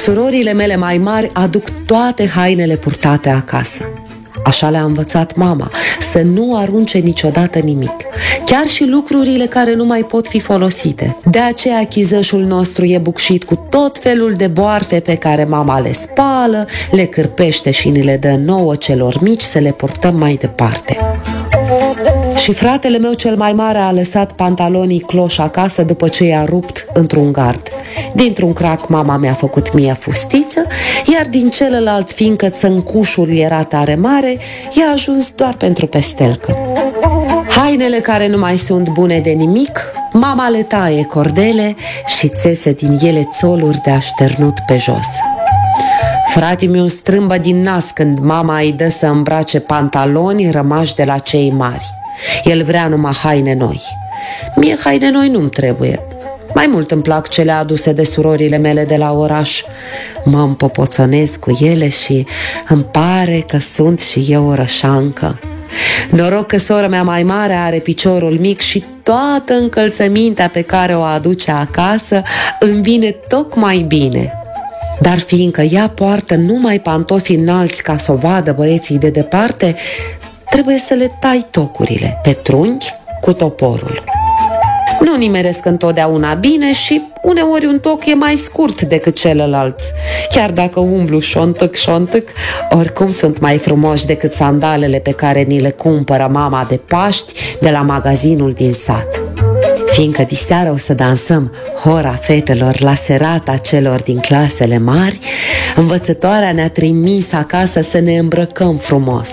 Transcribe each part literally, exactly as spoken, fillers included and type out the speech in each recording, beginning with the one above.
Surorile mele mai mari aduc toate hainele purtate acasă. Așa le-a învățat mama, să nu arunce niciodată nimic, chiar și lucrurile care nu mai pot fi folosite. De aceea chizășul nostru e bucșit cu tot felul de boarfe pe care mama le spală, le cârpește și ni le dă nouă celor mici să le purtăm mai departe. Și fratele meu cel mai mare a lăsat pantalonii cloși acasă după ce i-a rupt într-un gard. Dintr-un crac mama mi-a făcut mie fustiță, iar din celălalt, fiindcă țâncușul era tare mare, i-a ajuns doar pentru pestelcă. Hainele care nu mai sunt bune de nimic, mama le taie cordele și țese din ele țoluri de așternut pe jos. Fratele-miu strâmbă din nas când mama îi dă să îmbrace pantaloni rămași de la cei mari. El vrea numai haine noi. Mie haine noi nu-mi trebuie. Mai mult îmi plac cele aduse de surorile mele de la oraș. Mă împopoțonez cu ele și îmi pare că sunt și eu o rășancă. Noroc că sora mea mai mare are piciorul mic și toată încălțămintea pe care o aduce acasă îmi vine tocmai bine. Dar fiindcă ea poartă numai pantofi înalți ca să o vadă băieții de departe, trebuie să le tai tocurile pe trunchi cu toporul. Nu nimeresc întotdeauna bine și uneori un toc e mai scurt decât celălalt. Chiar dacă umblu șontâc-șontâc, oricum sunt mai frumoși decât sandalele pe care ni le cumpără mama de Paști de la magazinul din sat. Fiindcă diseară o să dansăm hora fetelor la serata celor din clasele mari, învățătoarea ne-a trimis acasă să ne îmbrăcăm frumos.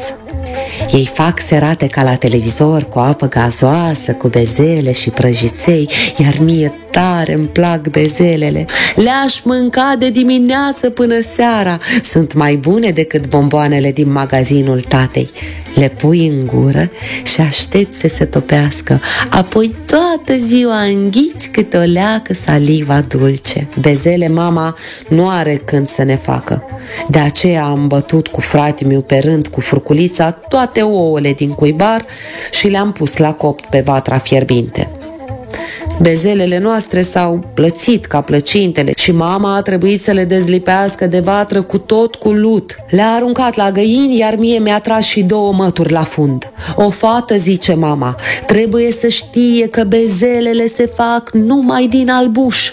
Ei fac serate ca la televizor, cu apă gazoasă, cu bezele și prăjiței, iar mie tare îmi plac bezelele. Le-aș mânca de dimineață până seara. Sunt mai bune decât bomboanele din magazinul tatei. Le pui în gură și aștepți să se topească. Apoi toată ziua înghiți câte o leacă saliva dulce. Bezele mama nu are când să ne facă. De aceea am bătut cu fratele-miu pe rând cu furculița toate ouăle din cuibar și le-am pus la copt pe vatra fierbinte. Bezelele noastre s-au plățit ca plăcintele și mama a trebuit să le dezlipească de vatră cu tot cu lut. Le-a aruncat la găini, iar mie mi-a tras și două mături la fund. O fată, zice mama, trebuie să știe că bezelele se fac numai din albuș.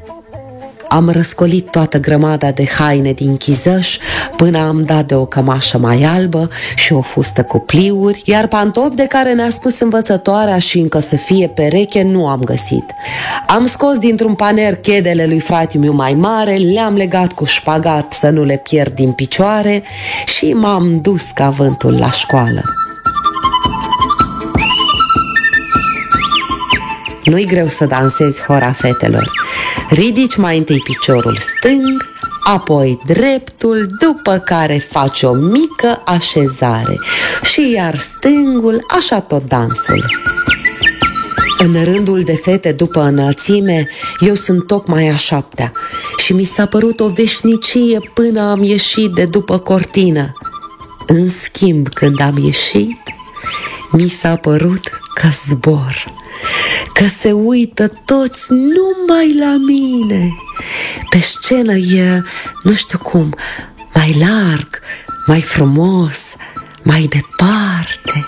Am răscolit toată grămada de haine din chizăș până am dat de o cămașă mai albă și o fustă cu pliuri, iar pantofi de care ne-a spus învățătoarea și încă să fie pereche nu am găsit. Am scos dintr-un paner chedele lui frate-miu mai mare, le-am legat cu șpagat să nu le pierd din picioare și m-am dus ca vântul la școală. Nu-i greu să dansezi hora fetelor. Ridici mai întâi piciorul stâng, apoi dreptul, după care faci o mică așezare și iar stângul, așa tot dansul. În rândul de fete după înălțime, eu sunt tocmai a șaptea și mi s-a părut o veșnicie până am ieșit de după cortină. În schimb, când am ieșit, mi s-a părut că zbor, că se uită toți numai la mine. Pe scenă e, nu știu cum, mai larg, mai frumos, mai departe.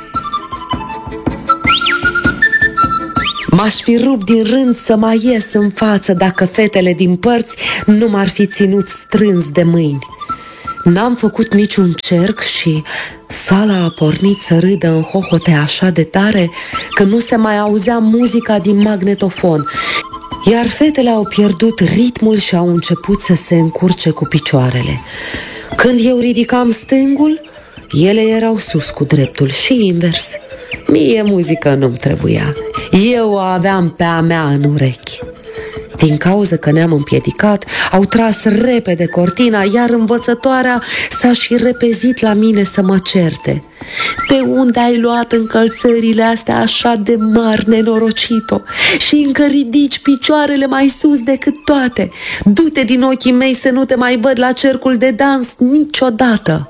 M-aș fi rupt din rând să mai ies în față dacă fetele din părți nu m-ar fi ținut strâns de mâini. N-am făcut niciun cerc și sala a pornit să râdă în hohote așa de tare că nu se mai auzea muzica din magnetofon, iar fetele au pierdut ritmul și au început să se încurce cu picioarele. Când eu ridicam stângul, ele erau sus cu dreptul și invers. Mie muzică nu-mi trebuia. Eu o aveam pe a mea în urechi. Din cauza că ne-am împiedicat, au tras repede cortina, iar învățătoarea s-a și repezit la mine să mă certe. De unde ai luat încălțările astea așa de mari, nenorocito? Și încă ridici picioarele mai sus decât toate. Du-te din ochii mei să nu te mai văd la cercul de dans niciodată.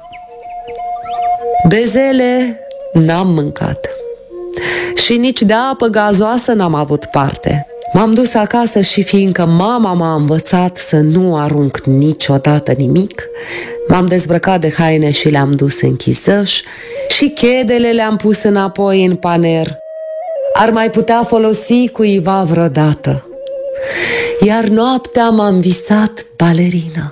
Bezele n-am mâncat și nici de apă gazoasă n-am avut parte. M-am dus acasă și fiindcă mama m-a învățat să nu arunc niciodată nimic, m-am dezbrăcat de haine și le-am dus în chizăș și chedele le-am pus înapoi în paner. Ar mai putea folosi cuiva vreodată. Iar noaptea m-am visat balerină.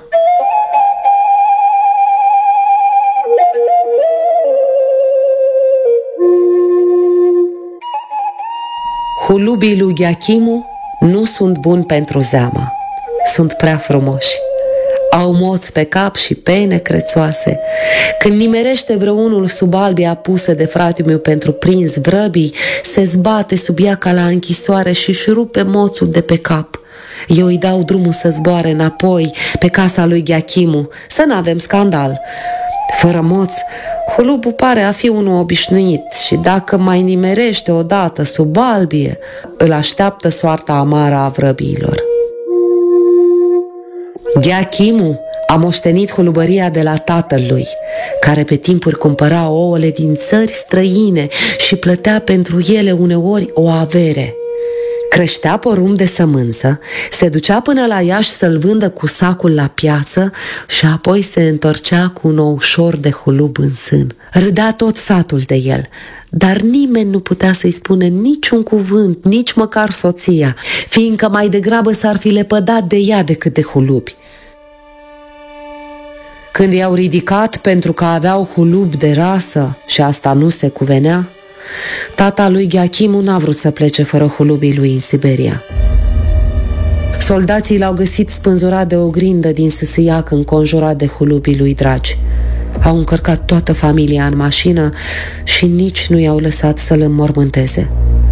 Hulubii lui Gheachimu nu sunt buni pentru zeamă. Sunt prea frumoși. Au moți pe cap și pene crețoase. Când nimerește vreunul sub albia pusă de frate-meu pentru prins vrăbii, se zbate sub ea ca la închisoare și își rupe moțul de pe cap. Eu îi dau drumul să zboare înapoi pe casa lui Gheachimu, să n-avem scandal. Fără moț, hulubul pare a fi unul obișnuit și dacă mai nimerește odată sub albie, îl așteaptă soarta amară a vrăbiilor. Gheachimu a moștenit hulubăria de la tatălui, care pe timpuri cumpăra ouăle din țări străine și plătea pentru ele uneori o avere. Creștea porumb de sămânță, se ducea până la Iași să-l vândă cu sacul la piață și apoi se întorcea cu un oușor de hulub în sân. Râdea tot satul de el, dar nimeni nu putea să-i spune niciun cuvânt, nici măcar soția, fiindcă mai degrabă s-ar fi lepădat de ea decât de hulubi. Când i-au ridicat pentru că aveau hulub de rasă și asta nu se cuvenea, tata lui Gheachimu n-a vrut să plece fără hulubii lui în Siberia. Soldații l-au găsit spânzurat de o grindă din sâsâiac înconjurat de hulubii lui dragi. Au încărcat toată familia în mașină și nici nu i-au lăsat să-l înmormânteze.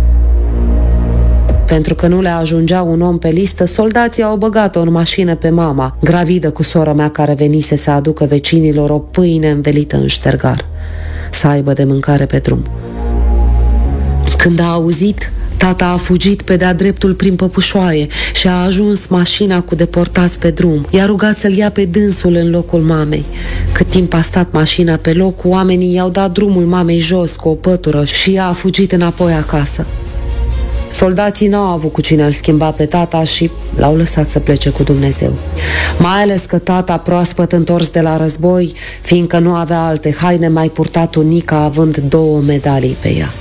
Pentru că nu le ajungea un om pe listă, soldații au băgat-o în mașină pe mama, gravidă cu sora mea care venise să aducă vecinilor o pâine învelită în ștergar, să aibă de mâncare pe drum. Când a auzit, tata a fugit pe de-a dreptul prin păpușoaie și a ajuns mașina cu deportați pe drum. I-a rugat să-l ia pe dânsul în locul mamei. Cât timp a stat mașina pe loc, oamenii i-au dat drumul mamei jos cu o pătură și ea a fugit înapoi acasă. Soldații n-au avut cu cine îl schimba pe tata și l-au lăsat să plece cu Dumnezeu. Mai ales că tata, proaspăt întors de la război, fiindcă nu avea alte haine, mai purta tunica având două medalii pe ea.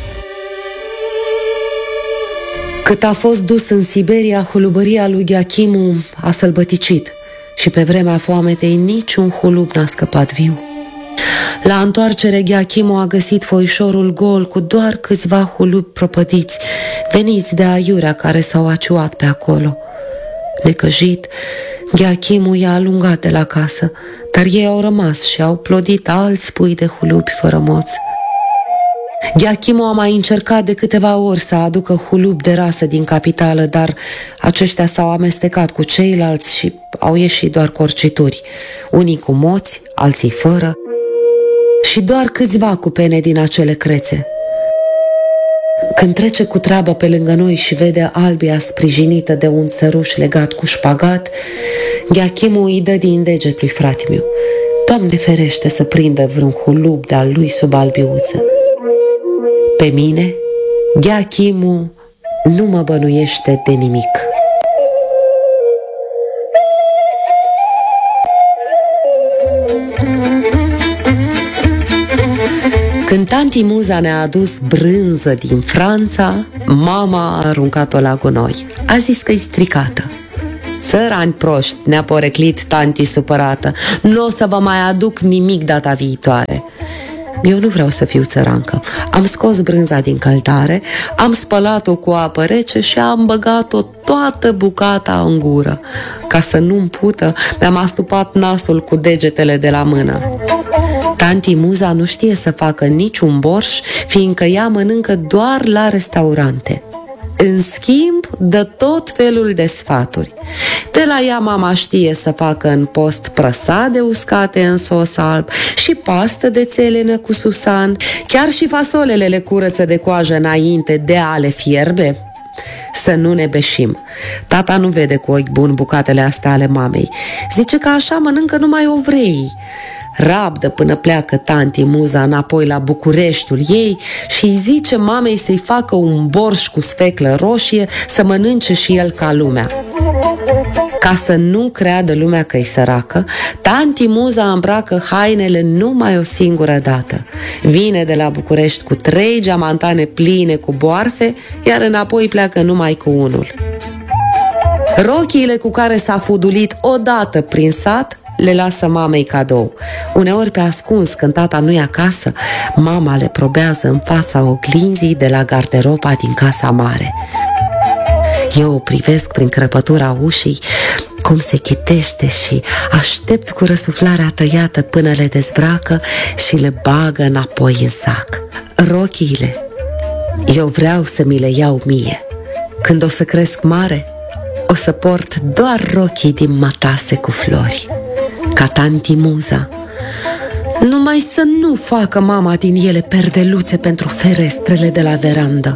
Cât a fost dus în Siberia, hulubăria lui Gheachimu a sălbăticit și pe vremea foametei niciun hulub n-a scăpat viu. La întoarcere, Gheachimu a găsit foișorul gol cu doar câțiva hulubi propădiți, veniți de aiurea care s-au aciuat pe acolo. Necăjit, Gheachimu i-a alungat de la casă, dar ei au rămas și au plodit alți pui de hulubi fără moți. Gheachimu a mai încercat de câteva ori să aducă hulubi de rasă din capitală, dar aceștia s-au amestecat cu ceilalți și au ieșit doar corcituri, unii cu moți, alții fără, și doar câțiva cu pene din acele crețe. Când trece cu treabă pe lângă noi și vede albia sprijinită de un țăruș legat cu șpagat, Gheachimu îi dă din deget lui frate-miu: Doamne ferește să prindă vreun hulub de-al lui sub albiuță. Pe mine, Gheachimu nu mă bănuiește de nimic. Când tanti Muza ne-a adus brânză din Franța, mama a aruncat-o la gunoi. A zis că-i stricată. Țărani proști, ne-a poreclit tanti supărată. Nu o să vă mai aduc nimic data viitoare. Eu nu vreau să fiu țărancă. Am scos brânza din căldare, am spălat-o cu apă rece și am băgat-o toată bucata în gură. Ca să nu-mi pută, mi-am astupat nasul cu degetele de la mână. Tanti Muza nu știe să facă niciun borș, fiindcă ea mănâncă doar la restaurante. În schimb, dă tot felul de sfaturi. De la ea mama știe să facă în post prăsade uscate în sos alb și pastă de țelenă cu susan, chiar și fasolele le curăță de coajă înainte de a le fierbe. Să nu ne beșim. Tata nu vede cu ochi buni bucatele astea ale mamei. Zice că așa mănâncă numai ovreii. Rabdă până pleacă tanti Muza înapoi la Bucureștiul ei și îi zice mamei să-i facă un borș cu sfeclă roșie să mănânce și el ca lumea. Ca să nu creadă lumea că-i săracă, tanti Muza îmbracă hainele numai o singură dată. Vine de la București cu trei geamantane pline cu boarfe, iar înapoi pleacă numai cu unul. Rochiile cu care s-a fudulit odată prin sat le lasă mamei cadou. Uneori pe ascuns, când tata nu-i acasă, mama le probează în fața oglinzii de la garderoba din casa mare. Eu o privesc prin crăpătura ușii, cum se chitește și aștept cu răsuflarea tăiată până le dezbracă și le bagă înapoi în sac. Rochiile, eu vreau să mi le iau mie. Când o să cresc mare, o să port doar rochii din mătase cu flori, ca tanti Muza. Numai să nu facă mama din ele perdeluțe pentru ferestrele de la verandă.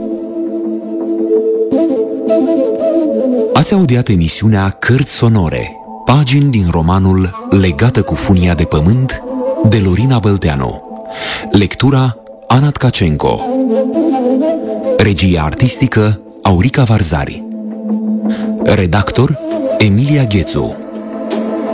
Ați audiat emisiunea Cărți sonore, pagini din romanul Legată cu funia de pământ, de Lorina Bălteanu. Lectura Ana Tkacenko. Regia artistică Aurica Varzari. Redactor Emilia Ghețu.